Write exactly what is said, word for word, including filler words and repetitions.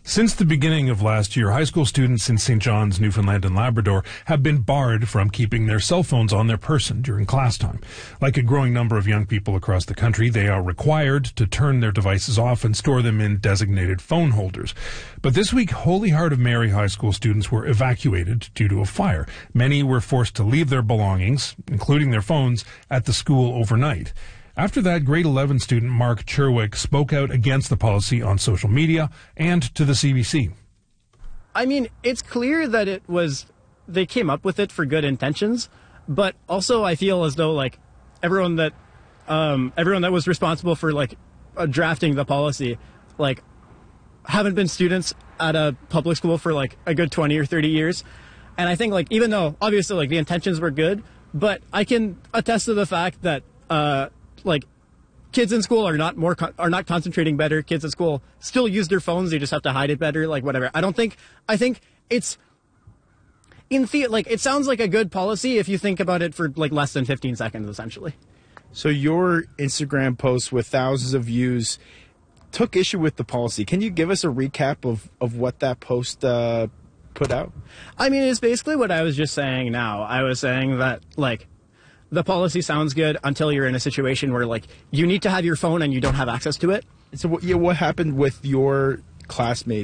Since the beginning of last year, high school students in Saint John's, Newfoundland and Labrador have been barred from keeping their cell phones on their person during class time. Like a growing number of young people across the country, they are required to turn their devices off and store them in designated phone holders. But this week, Holy Heart of Mary high school students were evacuated due to a fire. Many were forced to leave their belongings, including their phones, at the school overnight. After that, grade eleven student Mark Cherwick spoke out against the policy on social media and to the C B C. I mean, it's clear that it was, they came up with it for good intentions, but also I feel as though, like, everyone that, um, everyone that was responsible for, like, uh, drafting the policy, like, haven't been students at a public school for, like, a good twenty or thirty years. And I think, like, even though, obviously, like, the intentions were good, but I can attest to the fact that, uh, like, kids in school are not more con- are not concentrating better. Kids in school still use their phones. They just have to hide it better. Like, whatever. I don't think. I think it's in the like it sounds like a good policy if you think about it for like less than fifteen seconds, essentially. So your Instagram post with thousands of views took issue with the policy. Can you give us a recap of of what that post uh, put out? I mean, it's basically what I was just saying. Now, I was saying that like. The policy sounds good until you're in a situation where, like, you need to have your phone and you don't have access to it. So, yeah, what happened with your classmates?